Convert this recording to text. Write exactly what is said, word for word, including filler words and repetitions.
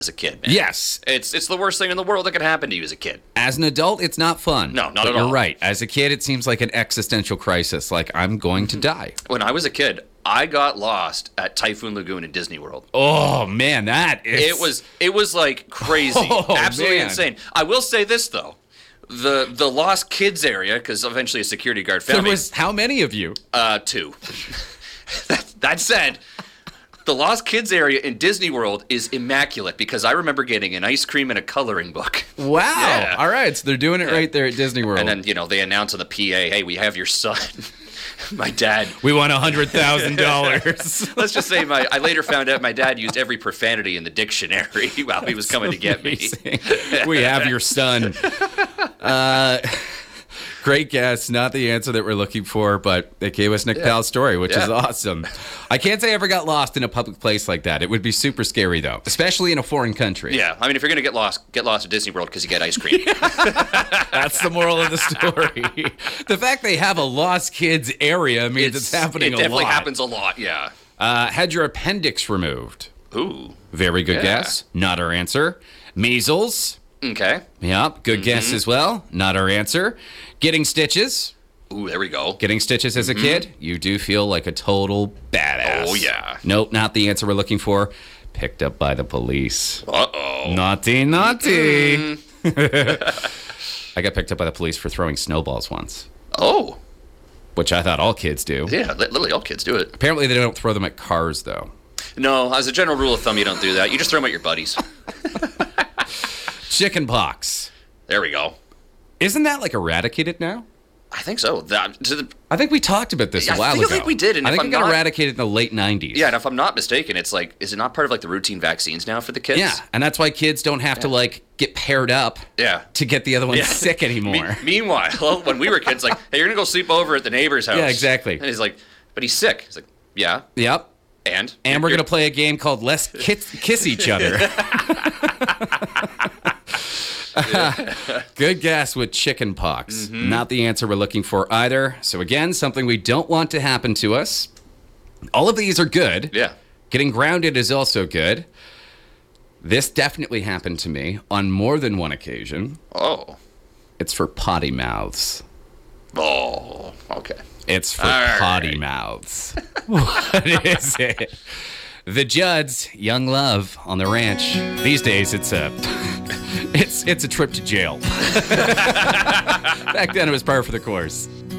as a kid, man. Yes. It's it's the worst thing in the world that could happen to you as a kid. As an adult, it's not fun. No, not but at you're all. right. As a kid, it seems like an existential crisis. Like, I'm going to die. When I was a kid, I got lost at Typhoon Lagoon in Disney World. Oh, man, that is... It was it was like crazy. Oh, Absolutely man. insane. I will say this, though. The the lost kids area, because eventually a security guard There found me. was how many of you? Uh, two. that, that said, the lost kids area in Disney World is immaculate because I remember getting an ice cream and a coloring book. Wow. Yeah. All right, so they're doing it right there at Disney World. And then, you know, they announce on the P A, hey, we have your son. My dad. We won one hundred thousand dollars. Let's just say my. I later found out my dad used every profanity in the dictionary while he was coming to get me. We have your son. Uh, great guess. Not the answer that we're looking for, but it gave us Nick Yeah. Powell's story, which Yeah. is awesome. I can't say I ever got lost in a public place like that. It would be super scary, though, especially in a foreign country. Yeah, I mean, if you're gonna get lost, get lost at Disney World because you get ice cream. That's the moral of the story. The fact they have a lost kids area means it's, happening It a definitely lot. happens a lot. Yeah. Uh, had your appendix removed. Ooh. Very good Yeah. guess. Not our answer. Measles. Okay. Yep. Good Mm-hmm. guess as well. Not our answer. Getting stitches. Ooh, there we go. Getting stitches as a kid. You do feel like a total badass. Oh, yeah. Nope, not the answer we're looking for. Picked up by the police. Uh oh. Naughty, naughty. I got picked up by the police for throwing snowballs once, Oh. which I thought all kids do. Yeah, li- literally all kids do it. Apparently, they don't throw them at cars, though. No, as a general rule of thumb, you don't do that. You just throw them at your buddies. Chicken pox. There we go. Isn't that like eradicated now? I think so. That, to the, I think we talked about this Yeah, a I while feel ago. like we did, and I if think I'm it got not- eradicated in the late nineties. yeah, and if I'm not mistaken, it's like, is it not part of like the routine vaccines now for the kids? Yeah, and that's why kids don't have to like get paired up Yeah. to get the other one Yeah. sick anymore. Me- meanwhile, when we were kids, like, hey, you're gonna go sleep over at the neighbor's house. Yeah, exactly. And he's like, but he's sick. He's like, yeah, Yep. and And we're You're- going to play a game called Let's Kiss, kiss Each Other. Good guess with chicken pox. Mm-hmm. Not the answer we're looking for either. So, again, something we don't want to happen to us. All of these are good. Yeah. Getting grounded is also good. This definitely happened to me on more than one occasion. Oh. It's for potty mouths. Oh. Okay. It's for All right. potty mouths. What is it? The Judds, Young Love on the ranch. These days, it's a, it's it's a trip to jail. Back then, it was par for the course.